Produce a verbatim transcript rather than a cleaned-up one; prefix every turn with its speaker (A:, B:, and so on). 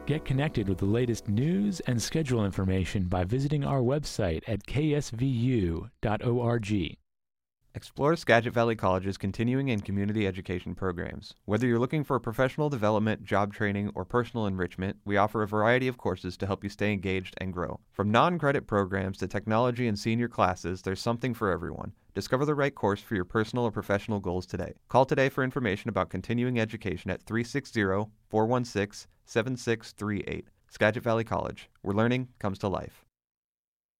A: Get connected with the latest news and schedule information by visiting our website at k s v u dot org.
B: Explore Skagit Valley College's continuing and community education programs. Whether you're looking for professional development, job training, or personal enrichment, we offer a variety of courses to help you stay engaged and grow. From non-credit programs to technology and senior classes, there's something for everyone. Discover the right course for your personal or professional goals today. Call today for information about continuing education at three six zero, four one six, seven six three eight. Skagit Valley College, where learning comes to life.